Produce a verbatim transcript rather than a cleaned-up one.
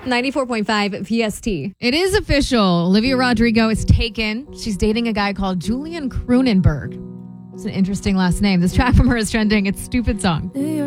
ninety-four point five P S T. It is official. Olivia Rodrigo is taken. She's dating a guy called Julian Cronenberg. It's an interesting last name. This track from her is trending. It's Stupid Song.